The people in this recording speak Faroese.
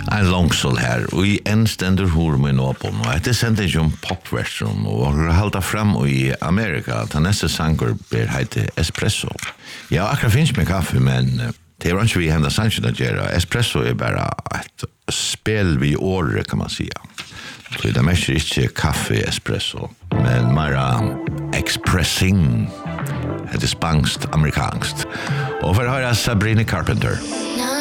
En långsol här och i en ständer hur med åpon och det sände ju en popversion och har hållit fram i Amerika att nästa sanger blir heter espresso. Ja, akkurat finns med kaffe men det är inte vi hända sanchen att göra. Espresso är bara ett spel vid år kan man säga. Så det mest inte kaffe espresso men mera expressing. Det är spanskt amerikanskt. Och för att höra Sabrina Carpenter.